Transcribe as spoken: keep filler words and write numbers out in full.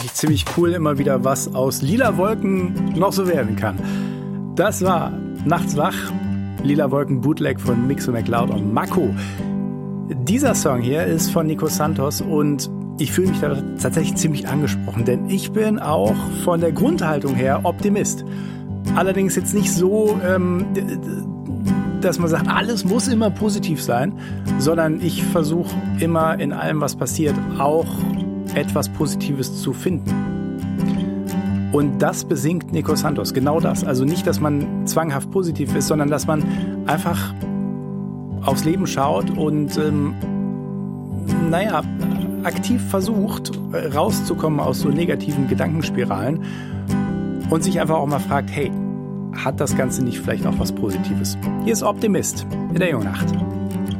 Ziemlich cool, immer wieder was aus lila Wolken noch so werden kann. Das war Nachts wach, Lila Wolken Bootleg von Mixo McLeod und Mako. Dieser Song hier ist von Nico Santos und ich fühle mich da tatsächlich ziemlich angesprochen, denn ich bin auch von der Grundhaltung her Optimist. Allerdings jetzt nicht so, ähm, dass man sagt, alles muss immer positiv sein, sondern ich versuche immer in allem, was passiert, auch etwas Positives zu finden. Und das besingt Nico Santos, genau das. Also nicht, dass man zwanghaft positiv ist, sondern dass man einfach aufs Leben schaut und, ähm, naja, aktiv versucht, rauszukommen aus so negativen Gedankenspiralen und sich einfach auch mal fragt, hey, hat das Ganze nicht vielleicht auch was Positives? Hier ist Optimist in der Jungnacht.